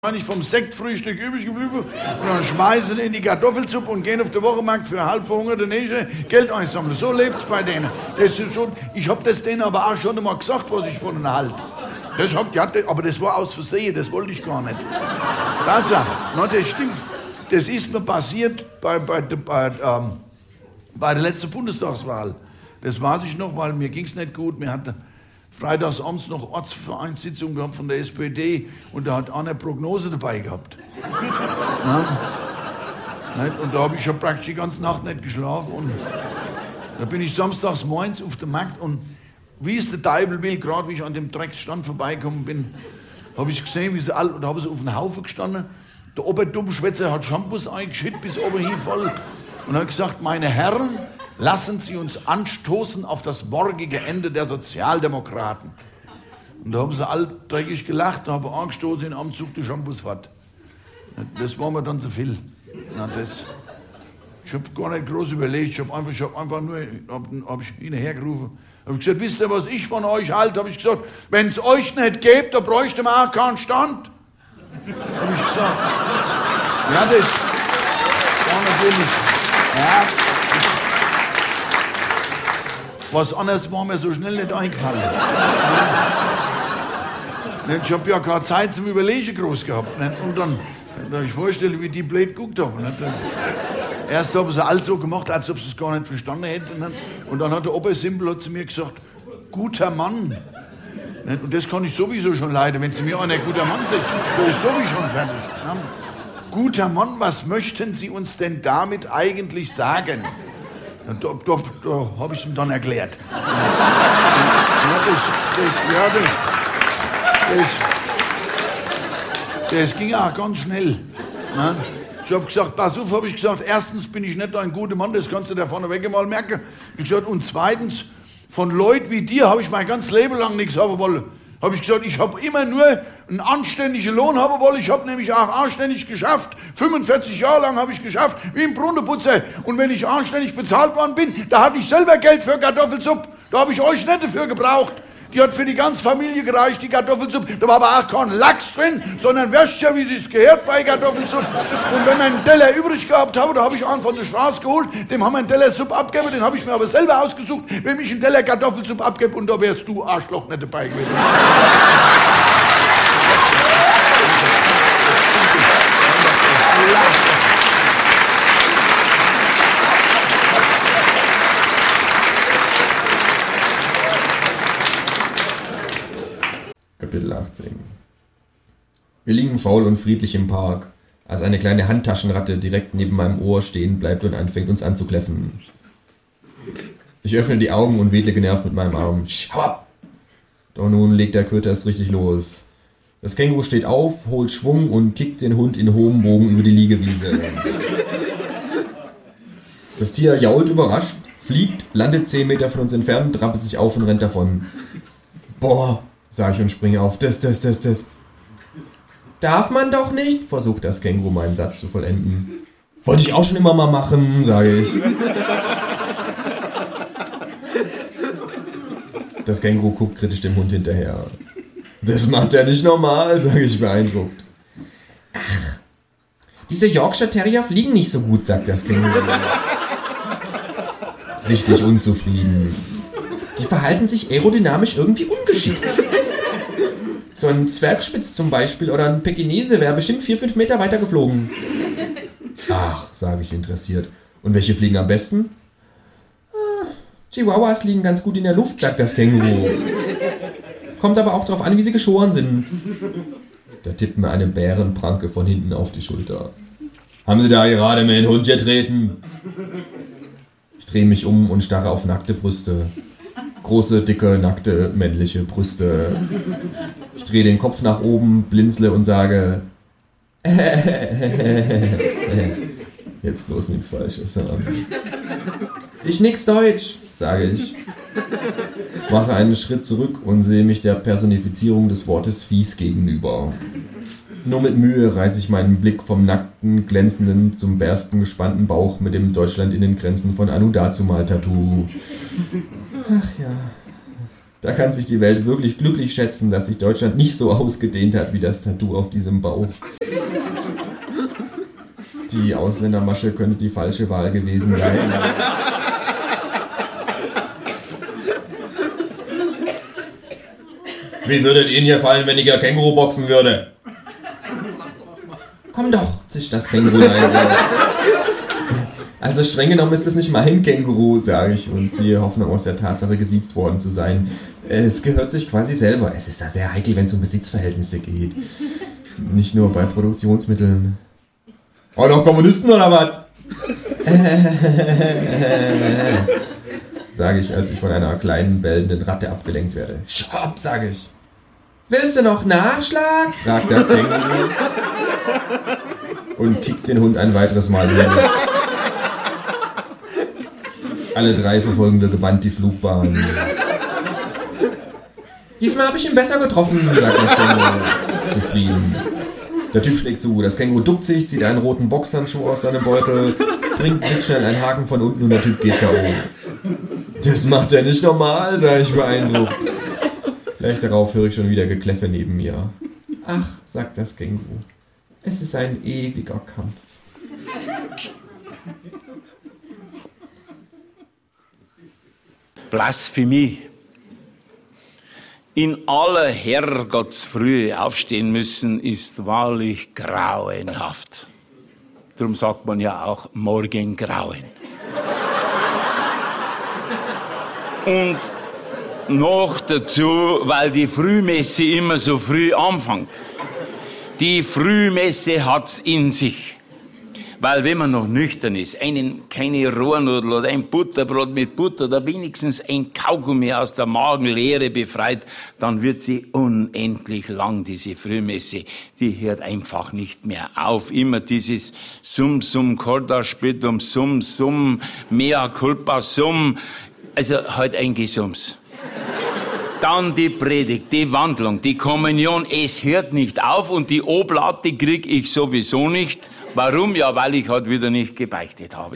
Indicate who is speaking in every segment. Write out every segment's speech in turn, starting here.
Speaker 1: Nicht vom Sektfrühstück übrig geblieben und dann schmeißen in die Kartoffelsuppe und gehen auf den Wochenmarkt für halb verhungerte Nächte Geld einsammeln. So lebt's bei denen. Das ist schon, ich hab das denen aber auch schon einmal gesagt, was ich von ihnen halte. Aber das war aus Versehen, das wollte ich gar nicht. Tatsache, das stimmt. Das ist mir passiert bei der letzten Bundestagswahl. Das weiß ich noch, weil mir ging's nicht gut. Mir hatte freitags abends noch Ortsvereinssitzung gehabt von der SPD und da hat einer Prognose dabei gehabt. Und da habe ich schon praktisch die ganze Nacht nicht geschlafen. Und da bin ich samstags morgens auf dem Markt und wie es der Teufel will, gerade wie ich an dem Drecksstand vorbeigekommen bin, habe ich gesehen, wie sie alle, da haben sie auf den Haufen gestanden. Der Oberdummschwätzer hat Shampoos eingeschüttet bis oben hier voll und hat gesagt, meine Herren, lassen Sie uns anstoßen auf das morgige Ende der Sozialdemokraten. Und da haben sie alle dreckig gelacht, da haben wir angestoßen in am Zug der Shampoosfahrt. Das war mir dann zu viel. Ich habe gar nicht groß überlegt, ich habe einfach nur ihn hergerufen. Habe gesagt, wisst ihr, was ich von euch halte? Habe ich gesagt, wenn es euch nicht gäbe, da bräuchte man auch keinen Stand. Habe ich gesagt. Ja, das war natürlich. Ja. Was anderes war mir so schnell nicht eingefallen. Ich habe ja keine Zeit zum Überlegen groß gehabt. Und dann habe ich vorstellen, wie die blöd geguckt haben. Erst haben sie alles so gemacht, als ob sie es gar nicht verstanden hätten. Und dann hat der Obersimpel zu mir gesagt, guter Mann. Und das kann ich sowieso schon leiden. Wenn sie mir einer guter Mann sagt, bin ich sowieso schon fertig. Guter Mann, was möchten Sie uns denn damit eigentlich sagen? Da habe ich ihm dann erklärt. Das ging auch ganz schnell. Ich habe gesagt, pass auf, habe ich gesagt, erstens bin ich nicht ein guter Mann, das kannst du da vorneweg mal merken. Ich gesagt, und zweitens, von Leuten wie dir habe ich mein ganzes Leben lang nichts haben wollen. Habe ich gesagt, ich habe immer nur einen anständigen Lohn haben wollen. Ich habe nämlich auch anständig geschafft. 45 Jahre lang habe ich geschafft, wie ein Brunnenputzer. Und wenn ich anständig bezahlt worden bin, da hatte ich selber Geld für Kartoffelsuppe. Da habe ich euch nicht dafür gebraucht. Die hat für die ganze Familie gereicht, die Kartoffelsuppe. Da war aber auch kein Lachs drin, sondern Würstchen, wie es gehört bei Kartoffelsuppe. Und wenn wir einen Teller übrig gehabt haben, da habe ich einen von der Straße geholt, dem haben wir einen Teller Suppe abgegeben, den habe ich mir aber selber ausgesucht, wenn ich einen Teller Kartoffelsuppe abgebe und da wärst du, Arschloch, nicht dabei gewesen.
Speaker 2: Kapitel 18. Wir liegen faul und friedlich im Park, als eine kleine Handtaschenratte direkt neben meinem Ohr stehen bleibt und anfängt uns anzukläffen. Ich öffne die Augen und wedle genervt mit meinem Arm. Schau ab! Doch nun legt der Köter es richtig los. Das Känguru steht auf, holt Schwung und kickt den Hund in hohem Bogen über die Liegewiese. Das Tier jault überrascht, fliegt, landet 10 Meter von uns entfernt, trampelt sich auf und rennt davon. Boah! Sag ich und springe auf. Das. Darf man doch nicht, versucht das Känguru meinen Satz zu vollenden. Wollte ich auch schon immer mal machen, sage ich. Das Känguru guckt kritisch dem Hund hinterher. Das macht er nicht normal, sage ich beeindruckt. Ach, diese Yorkshire Terrier fliegen nicht so gut, sagt das Känguru. Sichtlich unzufrieden. Die verhalten sich aerodynamisch irgendwie ungeschickt. So ein Zwergspitz zum Beispiel oder ein Pekinese wäre bestimmt 4-5 Meter weiter geflogen. Ach, sage ich interessiert. Und welche fliegen am besten? Chihuahuas liegen ganz gut in der Luft, sagt das Känguru. Kommt aber auch darauf an, wie sie geschoren sind. Da tippt mir eine Bärenpranke von hinten auf die Schulter. Haben Sie da gerade mit den Hund getreten? Ich drehe mich um und starre auf nackte Brüste. Große, dicke, nackte, männliche Brüste. Ich drehe den Kopf nach oben, blinzle und sage jetzt bloß nichts Falsches sagen. Ich nix Deutsch, sage ich. Mache einen Schritt zurück und sehe mich der Personifizierung des Wortes fies gegenüber. Nur mit Mühe reiße ich meinen Blick vom nackten, glänzenden zum bersten gespannten Bauch mit dem Deutschland in den Grenzen von Anu Dazumal Tattoo. Ach ja. Da kann sich die Welt wirklich glücklich schätzen, dass sich Deutschland nicht so ausgedehnt hat wie das Tattoo auf diesem Bauch. Die Ausländermasche könnte die falsche Wahl gewesen sein. Wie würdet Ihnen hier fallen, wenn ich ja Känguru boxen würde? Komm doch, zischt das Känguru leise. Also streng genommen ist es nicht mein Känguru, sage ich und ziehe Hoffnung aus der Tatsache, gesiezt worden zu sein. Es gehört sich quasi selber. Es ist da sehr heikel, wenn es um Besitzverhältnisse geht. Nicht nur bei Produktionsmitteln. Oh, noch Kommunisten oder was? Sage ich, als ich von einer kleinen, bellenden Ratte abgelenkt werde. Stopp, sage ich. Willst du noch Nachschlag? Fragt das Känguru. Und kickt den Hund ein weiteres Mal hin. Alle drei verfolgen wir gebannt die Flugbahn. Diesmal habe ich ihn besser getroffen, sagt das Känguru. Zufrieden. Der Typ schlägt zu. Das Känguru duckt sich, zieht einen roten Boxhandschuh aus seinem Beutel, bringt blitzschnell einen Haken von unten und der Typ geht K.O. Das macht er nicht normal, sage ich beeindruckt. Gleich darauf höre ich schon wieder Gekläffe neben mir. Ach, sagt das Känguru. Es ist ein ewiger Kampf.
Speaker 3: Blasphemie. In aller Herrgottsfrühe aufstehen müssen, ist wahrlich grauenhaft. Darum sagt man ja auch Morgengrauen. Und noch dazu, weil die Frühmesse immer so früh anfängt. Die Frühmesse hat's in sich. Weil wenn man noch nüchtern ist, keine Rohrnudel oder ein Butterbrot mit Butter oder wenigstens ein Kaugummi aus der Magenleere befreit, dann wird sie unendlich lang, diese Frühmesse. Die hört einfach nicht mehr auf. Immer dieses Sum, Sum, Corda, Splitum, Sum, Sum, Mea Culpa, Sum. Also halt ein Gesums. Dann die Predigt, die Wandlung, die Kommunion. Es hört nicht auf und die Oblate krieg ich sowieso nicht. Warum? Ja, weil ich halt wieder nicht gebeichtet habe.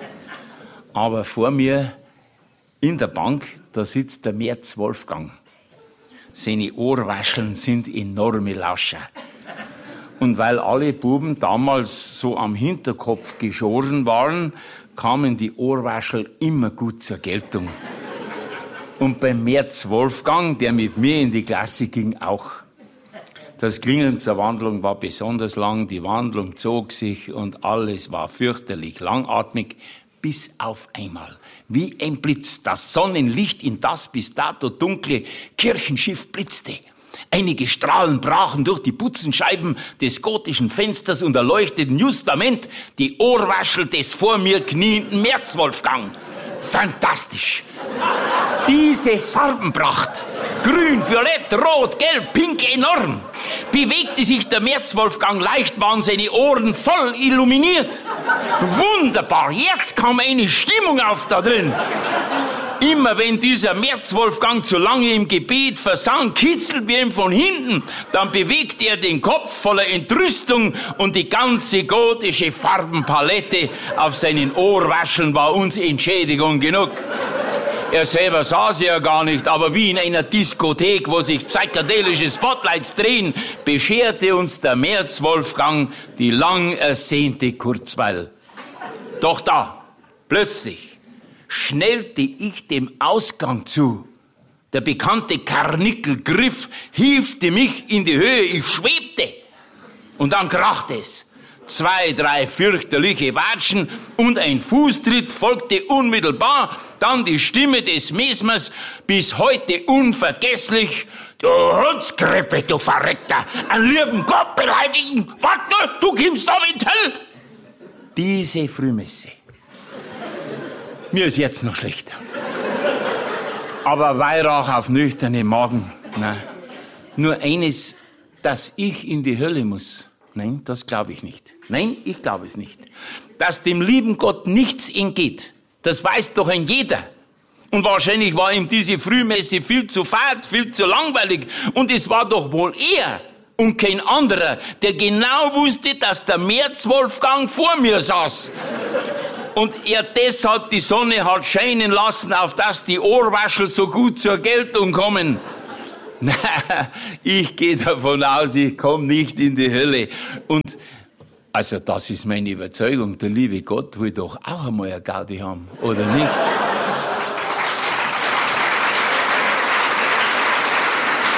Speaker 3: Aber vor mir in der Bank, da sitzt der Merz Wolfgang. Seine Ohrwascheln sind enorme Lauscher. Und weil alle Buben damals so am Hinterkopf geschoren waren, kamen die Ohrwaschel immer gut zur Geltung. Und beim Merz Wolfgang, der mit mir in die Klasse ging, auch. Das Klingeln zur Wandlung war besonders lang, die Wandlung zog sich und alles war fürchterlich langatmig, bis auf einmal, wie ein Blitz, das Sonnenlicht in das bis dato dunkle Kirchenschiff blitzte. Einige Strahlen brachen durch die Butzenscheiben des gotischen Fensters und erleuchteten justament die Ohrwaschel des vor mir knienden Merz Wolfgang. Fantastisch! Diese Farbenpracht, grün, violett, rot, gelb, pink, enorm, bewegte sich der Merz Wolfgang leicht, waren seine Ohren voll illuminiert. Wunderbar, jetzt kam eine Stimmung auf da drin. Immer wenn dieser Merz Wolfgang zu lange im Gebet versank, kitzelt wir ihm von hinten, dann bewegt er den Kopf voller Entrüstung und die ganze gotische Farbenpalette auf seinen Ohrwascheln war uns Entschädigung genug. Er selber sah sie ja gar nicht, aber wie in einer Diskothek, wo sich psychedelische Spotlights drehen, bescherte uns der Merz Wolfgang die lang ersehnte Kurzweil. Doch da, plötzlich, schnellte ich dem Ausgang zu. Der bekannte Karnickelgriff hiefte mich in die Höhe, ich schwebte. Und dann krachte es. 2, 3 fürchterliche Watschen und ein Fußtritt folgte unmittelbar, dann die Stimme des Mesmers, bis heute unvergesslich: Du Hundskrippe, du Verreckter, einen lieben Gott beleidigen, warte, du kommst da mit Höll. Diese Frühmesse. Mir ist jetzt noch schlecht. Aber Weihrauch auf nüchterne Magen, nein. Nur eines, dass ich in die Hölle muss. Nein, das glaube ich nicht. Nein, ich glaube es nicht. Dass dem lieben Gott nichts entgeht, das weiß doch ein jeder. Und wahrscheinlich war ihm diese Frühmesse viel zu fad, viel zu langweilig. Und es war doch wohl er und kein anderer, der genau wusste, dass der Merz Wolfgang vor mir saß. und er deshalb die Sonne hat scheinen lassen, auf dass die Ohrwaschel so gut zur Geltung kommen. Ich gehe davon aus, ich komme nicht in die Hölle. Und also das ist meine Überzeugung. Der liebe Gott will doch auch einmal eine Gaudi haben, oder nicht?